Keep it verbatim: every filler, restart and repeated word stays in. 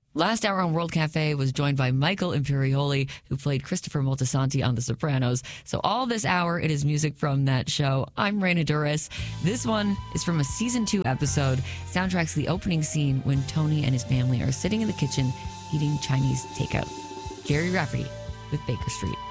Last hour on World Cafe was joined by Michael Imperioli, who played Christopher Moltisanti on The Sopranos. So all this hour, it is music from that show. I'm Raina Duras. This one is from a season two episode. Soundtrack's the opening scene when Tony and his family are sitting in the kitchen eating Chinese takeout. Jerry Rafferty with Baker Street.